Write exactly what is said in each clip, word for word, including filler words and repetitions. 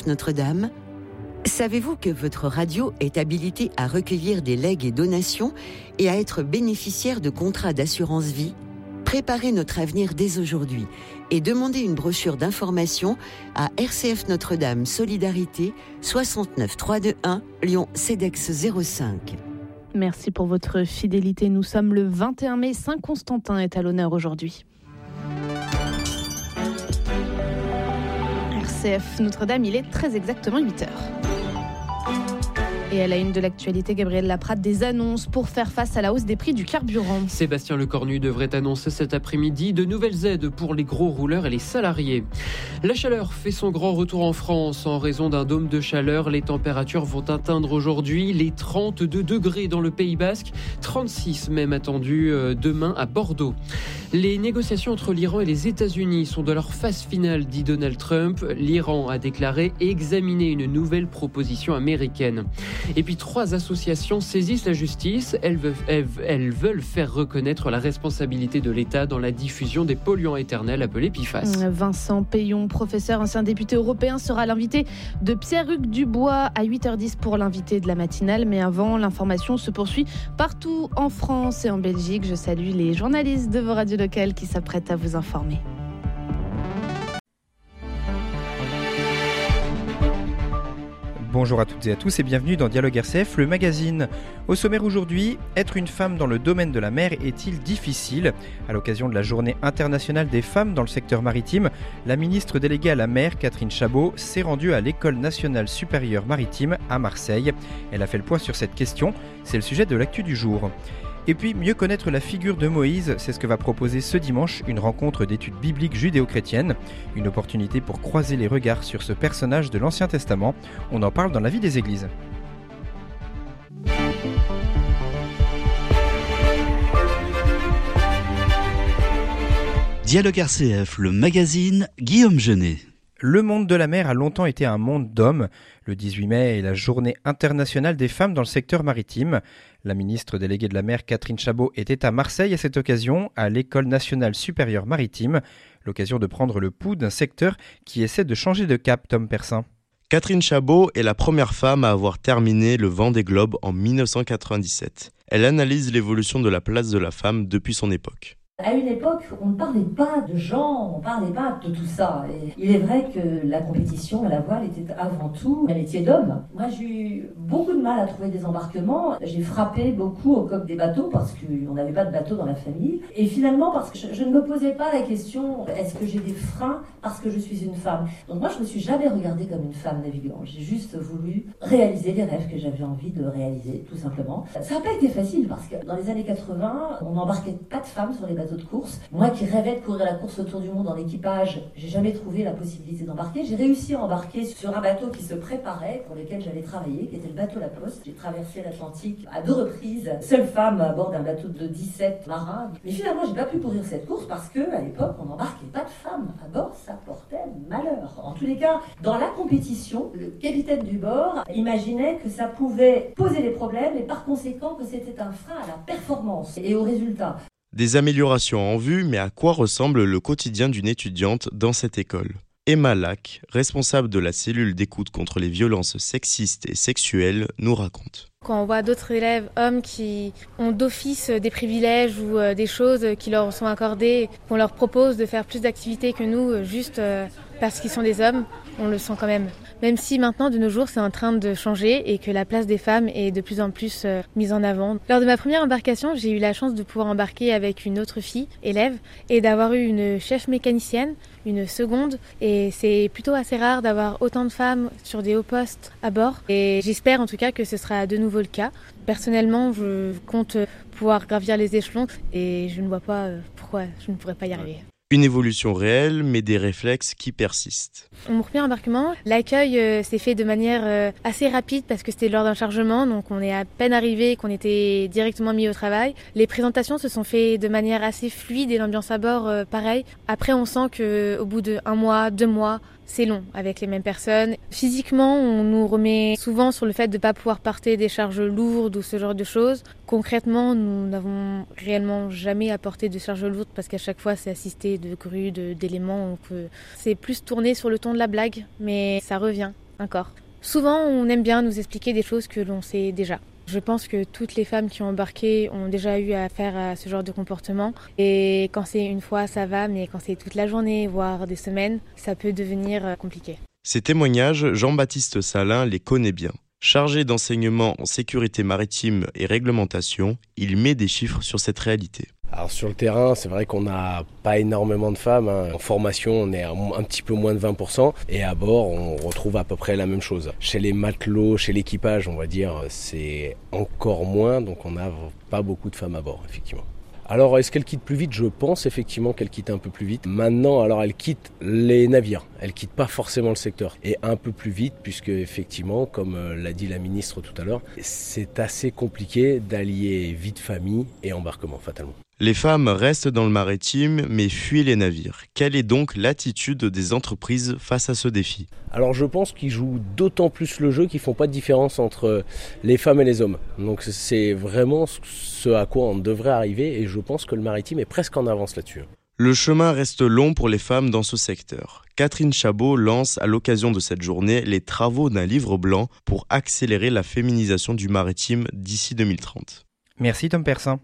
Notre-Dame? Savez-vous que votre radio est habilitée à recueillir des legs et donations et à être bénéficiaire de contrats d'assurance vie? Préparez notre avenir dès aujourd'hui et demandez une brochure d'information à R C F Notre-Dame Solidarité soixante-neuf trois deux un Lyon CEDEX zéro cinq. Merci pour votre fidélité. Nous sommes le vingt et un mai. Saint-Constantin est à l'honneur aujourd'hui. R C F Notre-Dame, il est très exactement huit heures. Et à la une de l'actualité, Gabriel Laprade, des annonces pour faire face à la hausse des prix du carburant. Sébastien Lecornu devrait annoncer cet après-midi de nouvelles aides pour les gros rouleurs et les salariés. La chaleur fait son grand retour en France. En raison d'un dôme de chaleur, les températures vont atteindre aujourd'hui les trente-deux degrés dans le Pays Basque, trente-six même attendus demain à Bordeaux. Les négociations entre l'Iran et les États-Unis sont dans leur phase finale, dit Donald Trump. L'Iran a déclaré examiner une nouvelle proposition américaine. Et puis trois associations saisissent la justice. Elles veulent, elles, elles veulent faire reconnaître la responsabilité de l'État dans la diffusion des polluants éternels appelés P F A S. Vincent Payon, professeur, ancien député européen, sera l'invité de Pierre-Hugues Dubois à huit heures dix pour l'invité de la matinale. Mais avant, l'information se poursuit partout en France et en Belgique. Je salue les journalistes de vos radios locales qui s'apprêtent à vous informer. Bonjour à toutes et à tous et bienvenue dans Dialogue R C F, le magazine. Au sommaire aujourd'hui, être une femme dans le domaine de la mer est-il difficile ? À l'occasion de la Journée internationale des femmes dans le secteur maritime, la ministre déléguée à la mer, Catherine Chabot, s'est rendue à l'École nationale supérieure maritime à Marseille. Elle a fait le point sur cette question, c'est le sujet de l'actu du jour. Et puis, mieux connaître la figure de Moïse, c'est ce que va proposer ce dimanche une rencontre d'études bibliques judéo-chrétiennes. Une opportunité pour croiser les regards sur ce personnage de l'Ancien Testament. On en parle dans la vie des églises. Dialogue R C F, le magazine, Guillaume Genet. Le monde de la mer a longtemps été un monde d'hommes. Le dix-huit mai est la journée internationale des femmes dans le secteur maritime. La ministre déléguée de la mer, Catherine Chabot, était à Marseille à cette occasion, à l'École nationale supérieure maritime. L'occasion de prendre le pouls d'un secteur qui essaie de changer de cap, Tom Persin. Catherine Chabot est la première femme à avoir terminé le Vendée Globe en dix-neuf cent quatre-vingt-dix-sept. Elle analyse l'évolution de la place de la femme depuis son époque. À une époque, on ne parlait pas de genre, on ne parlait pas de tout ça. Et il est vrai que la compétition à la voile était avant tout un métier d'homme. Moi, j'ai eu beaucoup de mal à trouver des embarquements. J'ai frappé beaucoup au coq des bateaux parce qu'on n'avait pas de bateau dans la famille. Et finalement, parce que je, je ne me posais pas la question, est-ce que j'ai des freins parce que je suis une femme ? Donc moi, je ne me suis jamais regardée comme une femme navigante. J'ai juste voulu réaliser les rêves que j'avais envie de réaliser, tout simplement. Ça n'a pas été facile parce que dans les années quatre-vingts, on n'embarquait pas de femmes sur les bateaux de course. Moi qui rêvais de courir la course autour du monde en équipage, j'ai jamais trouvé la possibilité d'embarquer. J'ai réussi à embarquer sur un bateau qui se préparait, pour lequel j'allais travailler, qui était le bateau La Poste. J'ai traversé l'Atlantique à deux reprises, seule femme à bord d'un bateau de dix-sept marins. Mais finalement, j'ai pas pu courir cette course parce que, à l'époque, on n'embarquait pas de femmes à bord, ça portait malheur. En tous les cas, dans la compétition, le capitaine du bord imaginait que ça pouvait poser des problèmes et par conséquent que c'était un frein à la performance et au résultat. Des améliorations en vue, mais à quoi ressemble le quotidien d'une étudiante dans cette école ? Emma Lac, responsable de la cellule d'écoute contre les violences sexistes et sexuelles, nous raconte. Quand on voit d'autres élèves hommes qui ont d'office des privilèges ou des choses qui leur sont accordées, qu'on leur propose de faire plus d'activités que nous, juste parce qu'ils sont des hommes, on le sent quand même. Même si maintenant, de nos jours, c'est en train de changer et que la place des femmes est de plus en plus euh, mise en avant. Lors de ma première embarcation, j'ai eu la chance de pouvoir embarquer avec une autre fille, élève, et d'avoir eu une chef mécanicienne, une seconde. Et c'est plutôt assez rare d'avoir autant de femmes sur des hauts postes à bord. Et j'espère en tout cas que ce sera de nouveau le cas. Personnellement, je compte pouvoir gravir les échelons et je ne vois pas pourquoi je ne pourrais pas y arriver. Une évolution réelle, mais des réflexes qui persistent. Mon premier embarquement, l'accueil euh, s'est fait de manière euh, assez rapide parce que c'était lors d'un chargement, donc on est à peine arrivé, qu'on était directement mis au travail. Les présentations se sont faites de manière assez fluide et l'ambiance à bord, euh, pareil. Après, on sent qu'au bout d'un mois, deux mois, c'est long avec les mêmes personnes. Physiquement, on nous remet souvent sur le fait de ne pas pouvoir porter des charges lourdes ou ce genre de choses. Concrètement, nous n'avons réellement jamais apporté de charges lourdes parce qu'à chaque fois, c'est assisté de grues, de, d'éléments. Donc, euh, c'est plus tourné sur le ton de la blague, mais ça revient. un corps. Souvent, on aime bien nous expliquer des choses que l'on sait déjà. Je pense que toutes les femmes qui ont embarqué ont déjà eu affaire à ce genre de comportement. Et quand c'est une fois, ça va, mais quand c'est toute la journée, voire des semaines, ça peut devenir compliqué. Ces témoignages, Jean-Baptiste Salin les connaît bien. Chargé d'enseignement en sécurité maritime et réglementation, il met des chiffres sur cette réalité. Alors sur le terrain, c'est vrai qu'on n'a pas énormément de femmes. Hein. En formation, on est un petit peu moins de vingt pour cent. Et à bord, on retrouve à peu près la même chose. Chez les matelots, chez l'équipage, on va dire, c'est encore moins. Donc on n'a pas beaucoup de femmes à bord, effectivement. Alors, est-ce qu'elle quitte plus vite ? Je pense effectivement qu'elle quitte un peu plus vite. Maintenant, alors elle quitte les navires. Elle quitte pas forcément le secteur. Et un peu plus vite, puisque effectivement, comme l'a dit la ministre tout à l'heure, c'est assez compliqué d'allier vie de famille et embarquement, fatalement. Les femmes restent dans le maritime, mais fuient les navires. Quelle est donc l'attitude des entreprises face à ce défi ? Alors je pense qu'ils jouent d'autant plus le jeu qu'ils ne font pas de différence entre les femmes et les hommes. Donc c'est vraiment ce à quoi on devrait arriver et je pense que le maritime est presque en avance là-dessus. Le chemin reste long pour les femmes dans ce secteur. Catherine Chabot lance à l'occasion de cette journée les travaux d'un livre blanc pour accélérer la féminisation du maritime d'ici deux mille trente. Merci Tom Persin.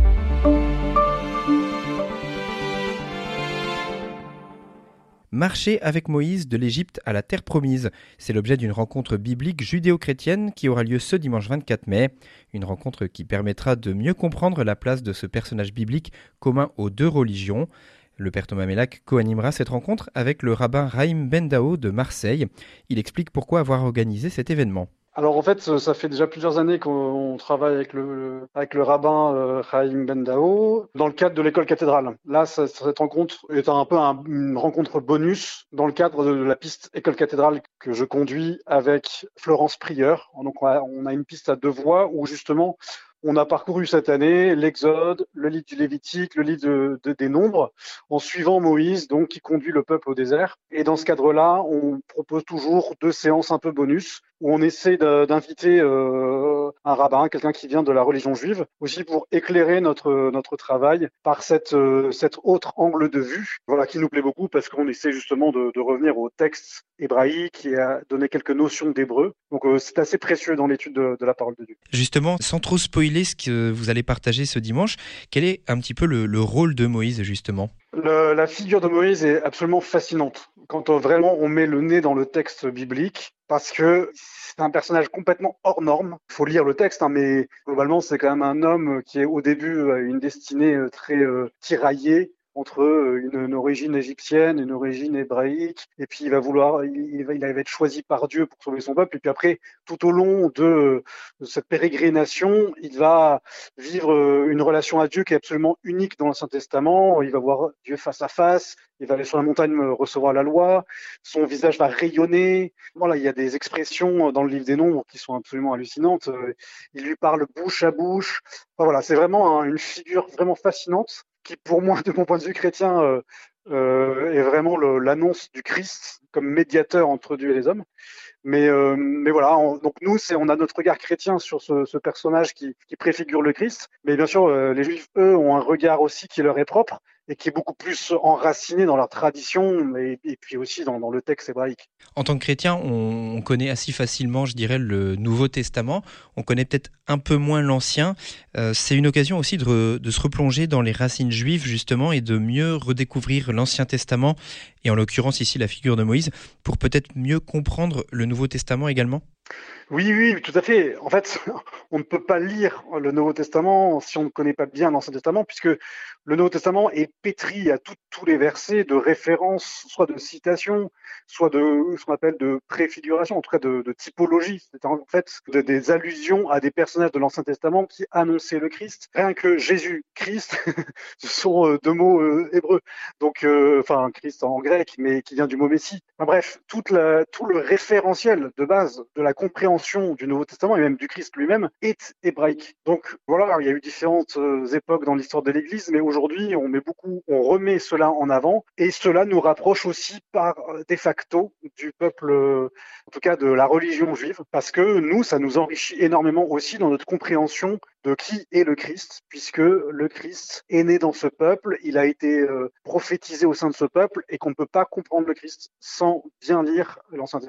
Marcher avec Moïse de l'Égypte à la Terre Promise. C'est l'objet d'une rencontre biblique judéo-chrétienne qui aura lieu ce dimanche vingt-quatre mai. Une rencontre qui permettra de mieux comprendre la place de ce personnage biblique commun aux deux religions. Le père Thomas Mellac co-animera cette rencontre avec le rabbin Raïm Bendao de Marseille. Il explique pourquoi avoir organisé cet événement. Alors en fait, ça fait déjà plusieurs années qu'on travaille avec le, avec le rabbin euh, Raïm Bendao dans le cadre de l'école cathédrale. Là, ça, cette rencontre est un peu un, une rencontre bonus dans le cadre de la piste école cathédrale que je conduis avec Florence Prieur. Donc on a, on a une piste à deux voies où justement on a parcouru cette année l'Exode, le livre du Lévitique, le livre de, de, des Nombres, en suivant Moïse, donc qui conduit le peuple au désert. Et dans ce cadre-là, on propose toujours deux séances un peu bonus, où on essaie de, d'inviter euh, un rabbin, quelqu'un qui vient de la religion juive, aussi pour éclairer notre notre travail par cette euh, cet autre angle de vue, voilà, qui nous plaît beaucoup parce qu'on essaie justement de, de revenir au texte hébraïque et à donner quelques notions d'hébreu. Donc euh, c'est assez précieux dans l'étude de, de la parole de Dieu. Justement, sans trop spoiler ce que vous allez partager ce dimanche, quel est un petit peu le, le rôle de Moïse justement ? Le, la figure de Moïse est absolument fascinante quand on, vraiment on met le nez dans le texte biblique parce que c'est un personnage complètement hors norme. Il faut lire le texte, hein, mais globalement c'est quand même un homme qui est au début à une destinée très euh, tiraillée entre une, une origine égyptienne, une origine hébraïque, et puis il va vouloir, il, il, va, il va être choisi par Dieu pour sauver son peuple, et puis après, tout au long de, de cette pérégrination, il va vivre une relation à Dieu qui est absolument unique dans l'Ancien Testament. Il va voir Dieu face à face, il va aller sur la montagne recevoir la loi, son visage va rayonner. Voilà, il y a des expressions dans le livre des Nombres qui sont absolument hallucinantes. Il lui parle bouche à bouche. Enfin, voilà, c'est vraiment une figure vraiment fascinante, qui pour moi, de mon point de vue chrétien, euh, euh, est vraiment le, l'annonce du Christ comme médiateur entre Dieu et les hommes. Mais, euh, mais voilà, on, donc nous, c'est, on a notre regard chrétien sur ce, ce personnage qui, qui préfigure le Christ. Mais bien sûr, euh, les Juifs, eux, ont un regard aussi qui leur est propre et qui est beaucoup plus enraciné dans leur tradition et, et puis aussi dans, dans le texte hébraïque. En tant que chrétien, on connaît assez facilement, je dirais, le Nouveau Testament. On connaît peut-être un peu moins l'Ancien. Euh, c'est une occasion aussi de, re, de se replonger dans les racines juives, justement, et de mieux redécouvrir l'Ancien Testament, et en l'occurrence ici la figure de Moïse, pour peut-être mieux comprendre le Nouveau Testament également. Oui, oui, tout à fait. En fait, on ne peut pas lire le Nouveau Testament si on ne connaît pas bien l'Ancien Testament, puisque le Nouveau Testament est pétri à tout, tous les versets de références, soit de citations, soit de ce qu'on appelle de préfiguration, en tout cas de, de typologie. C'est en fait de, des allusions à des personnages de l'Ancien Testament qui annonçaient le Christ. Rien que Jésus-Christ, ce sont deux mots euh, hébreux. Donc, euh, enfin, Christ en grec, mais qui vient du mot Messie. Enfin, bref, toute la, tout le référentiel de base de la compréhension du Nouveau Testament et même du Christ lui-même est hébraïque. Donc voilà, il y a eu différentes époques dans l'histoire de l'Église, mais aujourd'hui on met beaucoup, on remet cela en avant et cela nous rapproche aussi par de facto du peuple, en tout cas de la religion juive, parce que nous, ça nous enrichit énormément aussi dans notre compréhension de qui est le Christ, puisque le Christ est né dans ce peuple, il a été euh, prophétisé au sein de ce peuple et qu'on ne peut pas comprendre le Christ sans bien lire l'Ancien Testament.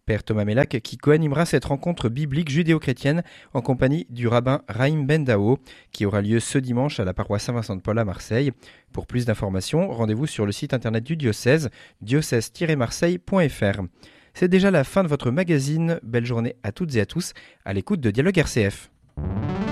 Père Thomas Mellac qui co-animera cette rencontre biblique judéo-chrétienne en compagnie du rabbin Raïm Bendao qui aura lieu ce dimanche à la paroisse Saint-Vincent-de-Paul à Marseille. Pour plus d'informations, rendez-vous sur le site internet du diocèse, diocèse tiret marseille point f r. C'est déjà la fin de votre magazine. Belle journée à toutes et à tous à l'écoute de Dialogue R C F.